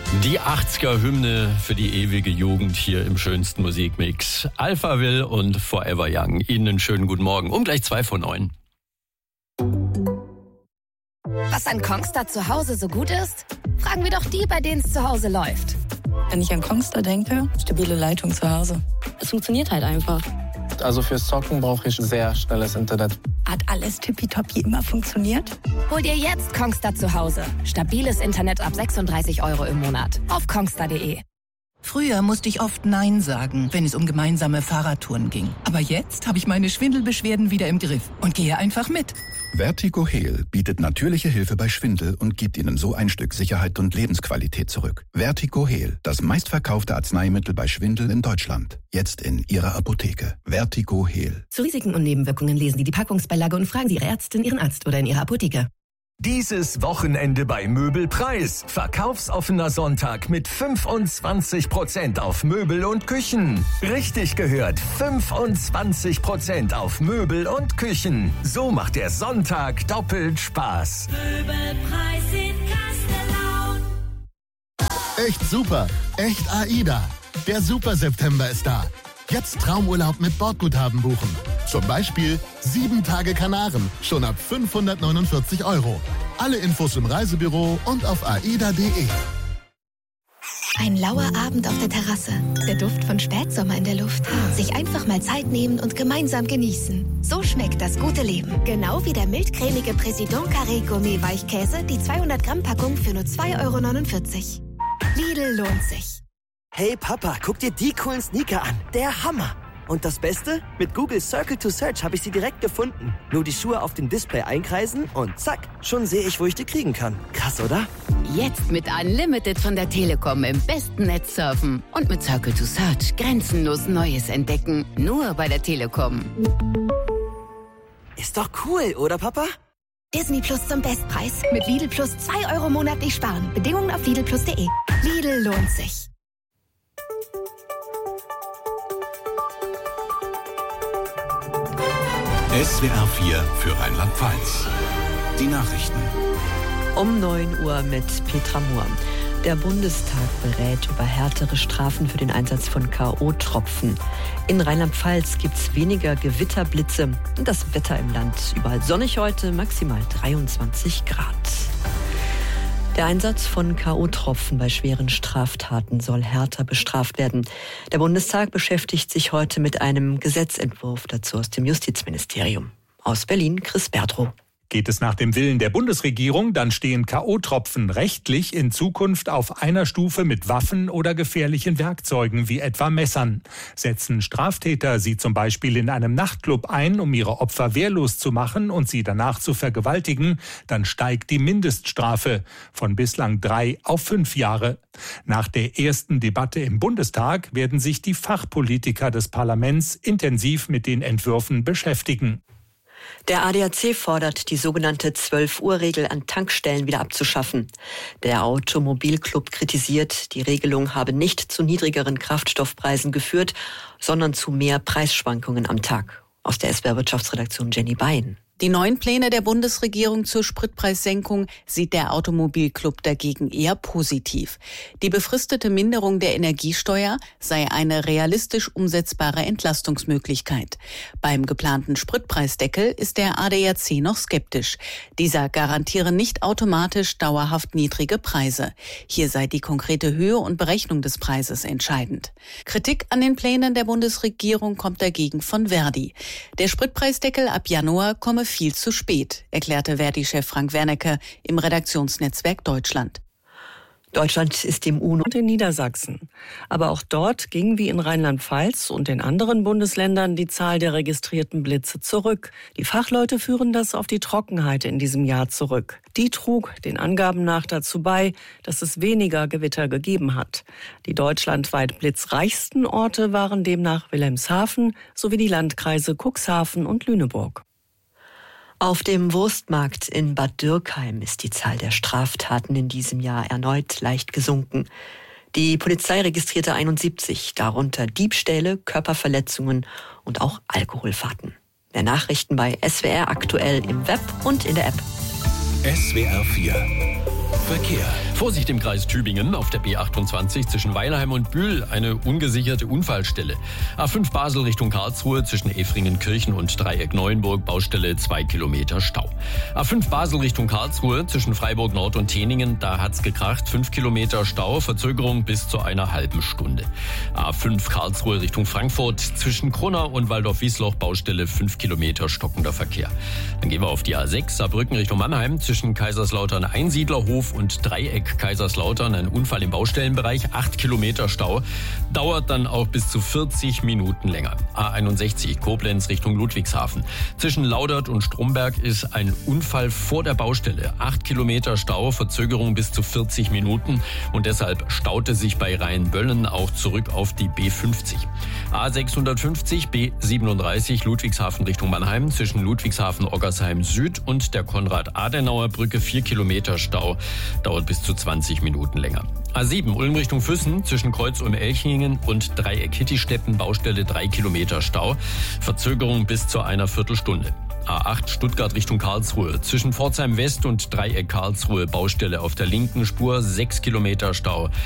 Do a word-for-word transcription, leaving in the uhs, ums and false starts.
Die achtziger-Hymne für die ewige Jugend hier im schönsten Musikmix. Alphaville und Forever Young. Ihnen einen schönen guten Morgen. Um gleich zwei vor neun. Was an Kongstar zu Hause so gut ist? Fragen wir doch die, bei denen es zu Hause läuft. Wenn ich an Kongstar denke, stabile Leitung zu Hause. Es funktioniert halt einfach. Also fürs Zocken brauche ich sehr schnelles Internet. Hat alles tippitoppi immer funktioniert? Hol dir jetzt Kongstar zu Hause. Stabiles Internet ab sechsunddreißig Euro im Monat. Auf kongstar punkt de. Früher musste ich oft Nein sagen, wenn es um gemeinsame Fahrradtouren ging. Aber jetzt habe ich meine Schwindelbeschwerden wieder im Griff und gehe einfach mit. Vertigo Heal bietet natürliche Hilfe bei Schwindel und gibt Ihnen so ein Stück Sicherheit und Lebensqualität zurück. Vertigo Heal, das meistverkaufte Arzneimittel bei Schwindel in Deutschland. Jetzt in Ihrer Apotheke. Vertigo Heal. Zu Risiken und Nebenwirkungen lesen Sie die Packungsbeilage und fragen Sie Ihre Ärztin, Ihren Arzt oder in Ihrer Apotheke. Dieses Wochenende bei Möbelpreis. Verkaufsoffener Sonntag mit fünfundzwanzig Prozent auf Möbel und Küchen. Richtig gehört, fünfundzwanzig Prozent auf Möbel und Küchen. So macht der Sonntag doppelt Spaß. Möbelpreis in Kastellaun. Echt super, echt AIDA. Der Super September ist da. Jetzt Traumurlaub mit Bordguthaben buchen. Zum Beispiel sieben Tage Kanaren, schon ab fünfhundertneunundvierzig Euro. Alle Infos im Reisebüro und auf aida punkt de. Ein lauer Abend auf der Terrasse, der Duft von Spätsommer in der Luft. Sich einfach mal Zeit nehmen und gemeinsam genießen. So schmeckt das gute Leben. Genau wie der mildcremige Président Carré Gourmet Weichkäse, die zweihundert Gramm Packung für nur zwei Euro neunundvierzig. Lidl lohnt sich. Hey Papa, guck dir die coolen Sneaker an. Der Hammer. Und das Beste? Mit Google Circle to Search habe ich sie direkt gefunden. Nur die Schuhe auf dem Display einkreisen und zack, schon sehe ich, wo ich die kriegen kann. Krass, oder? Jetzt mit Unlimited von der Telekom im besten Netz surfen. Und mit Circle to Search grenzenlos Neues entdecken. Nur bei der Telekom. Ist doch cool, oder Papa? Disney Plus zum Bestpreis. Mit Lidl Plus zwei Euro monatlich sparen. Bedingungen auf lidl plus punkt de. Lidl lohnt sich. S W R vier für Rheinland-Pfalz. Die Nachrichten. Um neun Uhr mit Petra Mohr. Der Bundestag berät über härtere Strafen für den Einsatz von K O-Tropfen. In Rheinland-Pfalz gibt es weniger Gewitterblitze und das Wetter im Land überall sonnig heute, maximal dreiundzwanzig Grad. Der Einsatz von K O-Tropfen bei schweren Straftaten soll härter bestraft werden. Der Bundestag beschäftigt sich heute mit einem Gesetzentwurf dazu aus dem Justizministerium. Aus Berlin, Chris Berdrow. Geht es nach dem Willen der Bundesregierung, dann stehen K O-Tropfen rechtlich in Zukunft auf einer Stufe mit Waffen oder gefährlichen Werkzeugen wie etwa Messern. Setzen Straftäter sie zum Beispiel in einem Nachtclub ein, um ihre Opfer wehrlos zu machen und sie danach zu vergewaltigen, dann steigt die Mindeststrafe von bislang drei auf fünf Jahre. Nach der ersten Debatte im Bundestag werden sich die Fachpolitiker des Parlaments intensiv mit den Entwürfen beschäftigen. Der A D A C fordert, die sogenannte zwölf-Uhr-Regel an Tankstellen wieder abzuschaffen. Der Automobilclub kritisiert, die Regelung habe nicht zu niedrigeren Kraftstoffpreisen geführt, sondern zu mehr Preisschwankungen am Tag. Aus der S W R-Wirtschaftsredaktion Jenny Bein. Die neuen Pläne der Bundesregierung zur Spritpreissenkung sieht der Automobilclub dagegen eher positiv. Die befristete Minderung der Energiesteuer sei eine realistisch umsetzbare Entlastungsmöglichkeit. Beim geplanten Spritpreisdeckel ist der A D A C noch skeptisch. Dieser garantiere nicht automatisch dauerhaft niedrige Preise. Hier sei die konkrete Höhe und Berechnung des Preises entscheidend. Kritik an den Plänen der Bundesregierung kommt dagegen von Verdi. Der Spritpreisdeckel ab Januar komme viel zu spät, erklärte Verdi-Chef Frank Wernicke im Redaktionsnetzwerk Deutschland. Deutschland ist dem U N O und in Niedersachsen. Aber auch dort ging wie in Rheinland-Pfalz und in anderen Bundesländern die Zahl der registrierten Blitze zurück. Die Fachleute führen das auf die Trockenheit in diesem Jahr zurück. Die trug den Angaben nach dazu bei, dass es weniger Gewitter gegeben hat. Die deutschlandweit blitzreichsten Orte waren demnach Wilhelmshaven sowie die Landkreise Cuxhaven und Lüneburg. Auf dem Wurstmarkt in Bad Dürkheim ist die Zahl der Straftaten in diesem Jahr erneut leicht gesunken. Die Polizei registrierte einundsiebzig, darunter Diebstähle, Körperverletzungen und auch Alkoholfahrten. Mehr Nachrichten bei S W R aktuell im Web und in der App. S W R vier Verkehr. Vorsicht im Kreis Tübingen auf der B achtundzwanzig zwischen Weilheim und Bühl, eine ungesicherte Unfallstelle. A fünf Basel Richtung Karlsruhe zwischen Efringen-Kirchen und Dreieck Neuenburg, Baustelle zwei Kilometer Stau. A fünf Basel Richtung Karlsruhe zwischen Freiburg Nord und Teningen, da hat's gekracht, fünf Kilometer Stau, Verzögerung bis zu einer halben Stunde. A fünf Karlsruhe Richtung Frankfurt zwischen Kronau und Waldorf-Wiesloch, Baustelle fünf Kilometer stockender Verkehr. Dann gehen wir auf die A sechs Saarbrücken Richtung Mannheim zwischen Kaiserslautern Einsiedlerhof und Dreieck Kaiserslautern, ein Unfall im Baustellenbereich, acht Kilometer Stau, dauert dann auch bis zu vierzig Minuten länger. A einundsechzig Koblenz Richtung Ludwigshafen. Zwischen Laudert und Stromberg ist ein Unfall vor der Baustelle, acht Kilometer Stau, Verzögerung bis zu vierzig Minuten und deshalb staute sich bei Rheinböllen auch zurück auf die B fünfzig. A sechshundertfünfzig B siebenunddreißig Ludwigshafen Richtung Mannheim zwischen Ludwigshafen Oggersheim Süd und der Konrad-Adenauer-Brücke, vier Kilometer Stau, dauert bis zu zwanzig Minuten länger. A sieben Ulm Richtung Füssen zwischen Kreuz-Ulm-Elchingen und Dreieck-Hittistetten, Baustelle drei Kilometer Stau, Verzögerung bis zu einer Viertelstunde. A acht Stuttgart Richtung Karlsruhe zwischen Pforzheim West und Dreieck Karlsruhe, Baustelle auf der linken Spur, sechs Kilometer Stau,